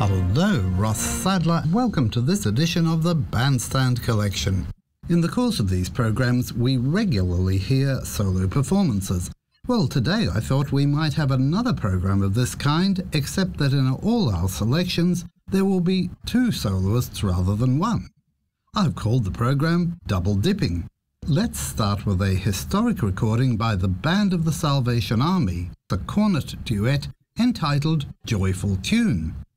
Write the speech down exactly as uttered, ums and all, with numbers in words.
Hello, Ross Sadler. Welcome to this edition of the Bandstand Collection. In the course of these programs, we regularly hear solo performances. Well, today I thought we might have another program of this kind, except that in all our selections, there will be two soloists rather than one. I've called the program Double Dipping. Let's start with a historic recording by the Band of the Salvation Army, the cornet duet entitled Joyful Tune.